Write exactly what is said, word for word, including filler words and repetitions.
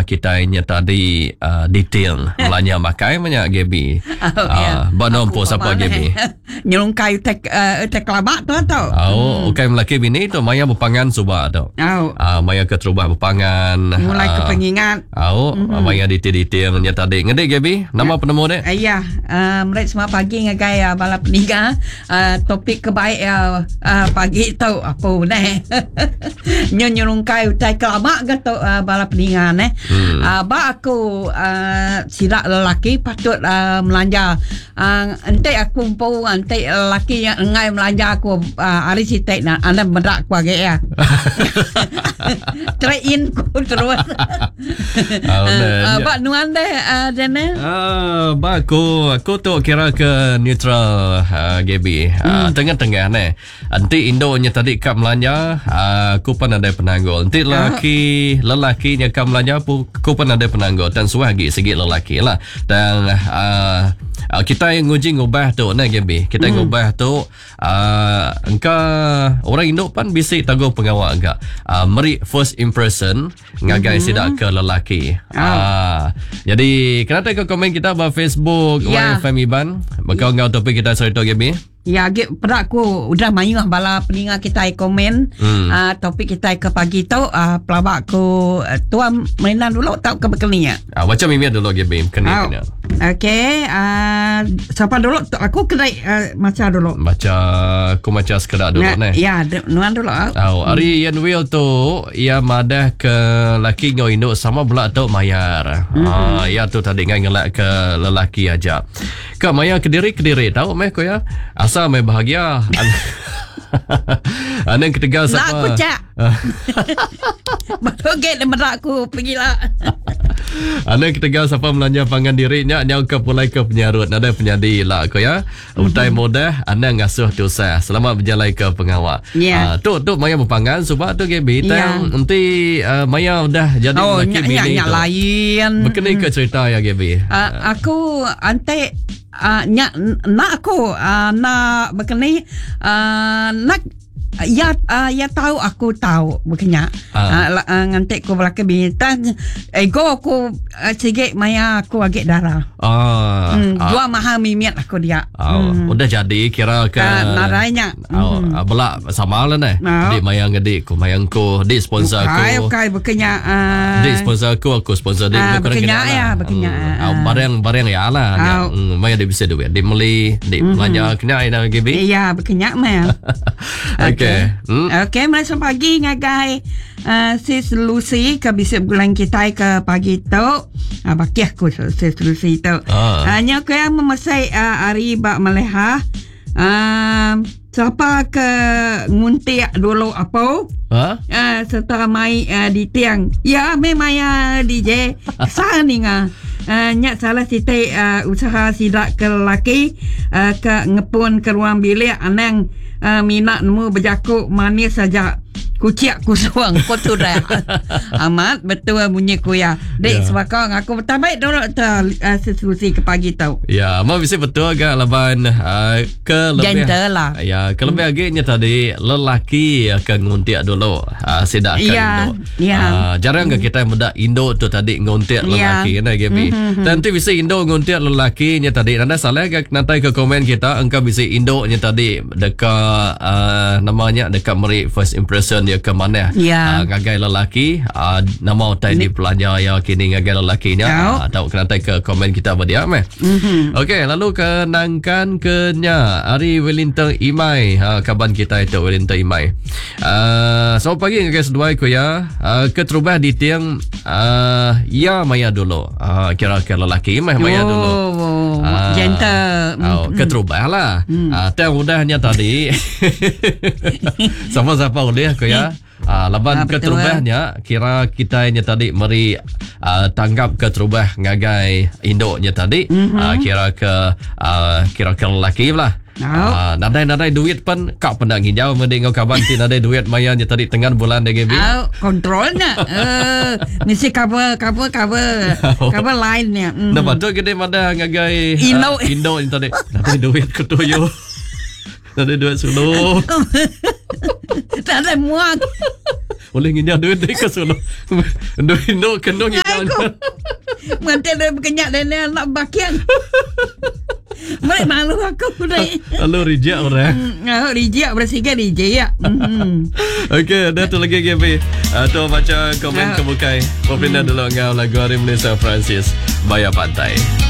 kita nya tadi uh, detail belanja makai banyak Gaby. Oh, ya. Ba nompo siapa Gaby? Nyelungkai tek uh, tek kelabak tu tau. Oh, okay melaki bini tu maya berpangan suba tu. Oh. Ah, maya ke terubah berpangan. Mulai uh, ke pengingat. Oh, mm-hmm. maya detail-detail nya tadi. Ngedek Gaby, nama penemu dek? Uh, ya, uh, mereka semua pagi ngagai uh, bala peniga uh, topik kebaik uh, uh, pagi tu apa ni? Nyo nyelungkai tek kelabak ke tu uh, bala peniga ni. Hmm. Uh, ba aku uh, sirak lelaki patut uh, melanja. Uh, ente aku pun ente lelaki yang ngai melanja aku uh, hari sitek na anda merak ku agak ya. Try in ku terus. Ba nuan deh dene. Ah, ba aku aku tu kira ke neutral uh, Gaby. Uh, hmm. Tengah-tengah ni. Nanti Indo nya tadi kap melanja, uh, aku pun ada penanggul. Nanti lelaki lelaki nya kap melanja aku pun ada penanggul dan suagi segi lelaki lah. Dan uh, uh, kita yang nguji ngubah tu nah Gaby. Kita hmm. ngubah tu uh, engkau orang Indo pun bisa tahu pengawal agak uh, meri first impression ngagai mm-hmm. sidak ke lelaki. Oh. Uh, jadi kenapa ke komen kita ba Facebook yeah. Y F M Iban bakal ngau topik kita cerita Gaby. Ya, gek perak ku udah mayu bala peninga kita komen hmm. uh, topik kita ke pagi tu uh, pelabak ku uh, tuan mainan dulu tak ke bekeninya. Ah, macam ini dulu Gaby kena kena. Okey, uh, siapa dulu? Aku kena uh, macam dulu. Baca aku macam sekedar dulu nah, ni. Ya, nuan dulu. Oh, hari yang will tu ia madah ke laki ngau Indo sama pula tu mayar. Mm-hmm. Ah, ya tu tadi ngai ngelak ke lelaki aja. Ke mayar kediri kediri tahu meh ko ya. Asal meh bahagia. Anak ketiga siapa? Nak aku cak. Baru get merak aku pergilah. Anak ketiga siapa melanja pangan dirinya nyau ke pulai ke penyarut nada penyadi lah ko ya. Utai mudah anak ngasuh tu sah. Selamat berjalan ke pengawal. Yeah. Uh, tu tu Maya berpangan sebab tu Gaby yeah. nanti uh, Maya udah jadi oh, lelaki bini tu. Lain. Berkenai ke cerita ya Gaby. Uh, aku ante uh, nyak nak aku uh, nak berkenai uh, nak ya uh, ya tahu aku tahu bukannya uh. uh, uh, ngantek ku belakang bintang ego aku uh, sikit maya aku agak darah ah hmm, uh. dua mahal mimiat aku dia oh, hmm. udah jadi kira ke uh, narainya oh, hmm. uh, belak sama lah nih oh. Dik mayang gedik ku mayang ku dik sponsor aku okay, okay bukannya uh, dik sponsor aku aku sponsor dik uh, bukannya ya bukannya hmm. uh, barang barang ya lah oh. hmm, maya dia bisa duit dik meli dik hmm. belanja kena ina Gaby iya bukannya mah okay. Okay. Hmm? Okay, masa pagi ngagai uh, sis Lucy ke bisa bulan kita ke pagi tu. Uh, baki aku sis Lucy tu. Ah. Hanya uh, kaya memasai uh, hari bak meleha. Uh, siapa ke nguntiak dulu apa? Ha? Uh, serta mai uh, di tiang. Ya, memang ya D J. Sana ni ngah. Uh, nyak salah sitai uh, usaha sidak ke lelaki uh, ke ngepun ke ruang bilik anang uh, minat nemu berjakuk manis saja kuciak kusuang kau tu dah amat betul bunyi ku ya dek yeah. Sebab aku bertabaik dulu tu uh, sesusi ke pagi tau ya mau bisa betul agak laban uh, ke lebih gentle lah ya ke lebih hmm. agaknya tadi lelaki akan nguntiak dulu uh, sidak akan yeah. Indo yeah. uh, jarang hmm. ke kita muda Indo tu tadi nguntiak lelaki yeah. Kan Gaby hmm. nanti bisa Indo nguntiak lelaki nya tadi nanda salah ke nanti ke komen kita engkau bisa Indo nya tadi dekat uh, namanya dekat meri first impression ke mana ya. uh, ngagai lelaki uh, nama utai di pelanja ya kini ngagai lelakinya uh, tahu kena ke komen kita berdia meh mm-hmm. Okey lalu kenangkan kenya Ari Wellington Imai ha, kaban kita itu Wellington Imai uh, selamat pagi ngagai sedua ku ya uh, keterubah di tiang uh, ya maya dulu uh, kira-kira lelaki Imai maya dulu uh, gentle oh, keterubah lah mm. uh, tiang udahnya tadi sama-sama udah ku ya Uh, laban ah, keterubahnya kira kita nya tadi meri uh, tanggap keterubah ngagai Indo nya tadi mm-hmm. uh, kira ke uh, kira ke lelaki lah oh. uh, nadai-nadai duit pun kau pernah nginjau mending kau kaban ti nadai duit maya nya tadi tengah bulan deh Gaby oh, kontrolnya uh, mesti cover cover cover cover line-nya mm. Nah betul gede mana ngagai Indo uh, Indo nya tadi nadai duit kutuyo nadai duit sulu tak ada muak. Boleh nginjau duit dek ke solo. Duit no kendong aku. Mantel dia berkenyak dan dia nak bakian. Mereka malu aku ni. Lalu reject orang. Hmm, reject bersikap reject. Hmm. Okey, dah tu lagi Gaby. Uh, tu baca komen Ah. kebukai. Popina dulu ngau lagu Hari Malaysia Francis Bayar Pantai.